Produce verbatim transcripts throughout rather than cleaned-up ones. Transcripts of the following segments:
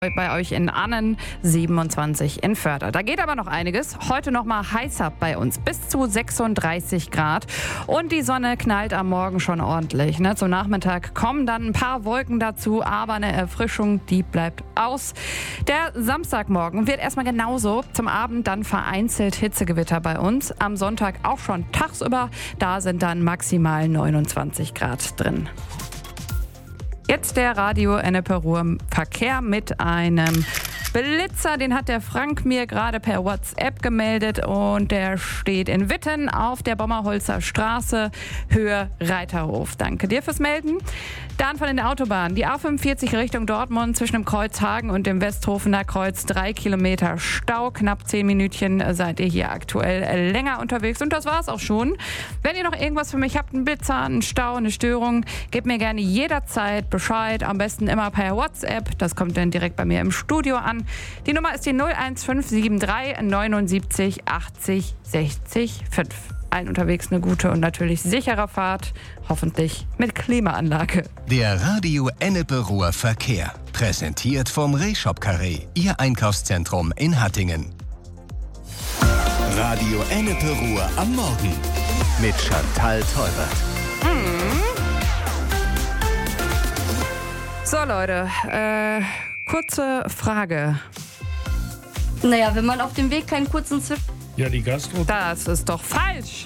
Bei euch in Annen, siebenundzwanzig in Förde. Da geht aber noch einiges. Heute noch mal heißer bei uns, bis zu sechsunddreißig Grad. Und die Sonne knallt am Morgen schon ordentlich. Ne? Zum Nachmittag kommen dann ein paar Wolken dazu, aber eine Erfrischung, die bleibt aus. Der Samstagmorgen wird erstmal genauso. Zum Abend dann vereinzelt Hitzegewitter bei uns. Am Sonntag auch schon tagsüber. Da sind dann maximal neunundzwanzig Grad drin. Jetzt der Radio Ennepe Ruhr Verkehr mit einem Blitzer, den hat der Frank mir gerade per WhatsApp gemeldet und der steht in Witten auf der Bommerholzer Straße, Höhe Reiterhof. Danke dir fürs Melden. Dann von den Autobahnen. Die A fünfundvierzig Richtung Dortmund zwischen dem Kreuz Hagen und dem Westhofener Kreuz. Drei Kilometer Stau, knapp zehn Minütchen seid ihr hier aktuell länger unterwegs. Und das war's auch schon. Wenn ihr noch irgendwas für mich habt, einen Blitzer, einen Stau, eine Störung, gebt mir gerne jederzeit Bescheid. Am besten immer per WhatsApp. Das kommt dann direkt bei mir im Studio an. Die Nummer ist die null eins fünf sieben drei neunundsiebzig achtzig sechzig fünf. Allen unterwegs eine gute und natürlich sichere Fahrt, hoffentlich mit Klimaanlage. Der Radio Ennepe Ruhr Verkehr, präsentiert vom Rehshop Carré, Ihr Einkaufszentrum in Hattingen. Radio Ennepe Ruhr am Morgen mit Chantal Teubert. Hm. So Leute, äh, kurze Frage. Naja, wenn man auf dem Weg keinen kurzen Zip... Ja, die Gastro... Das ist doch falsch.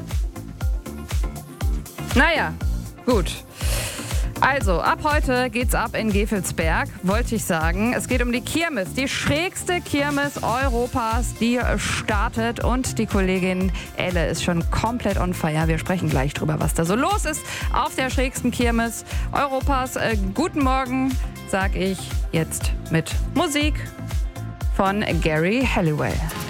Naja, gut. Also, ab heute geht's ab in Gevelsberg, wollte ich sagen. Es geht um die Kirmes, die schrägste Kirmes Europas, die startet. Und die Kollegin Elle ist schon komplett on fire. Wir sprechen gleich drüber, was da so los ist auf der schrägsten Kirmes Europas. Äh, guten Morgen, sag ich jetzt mit Musik von Gary Halliwell.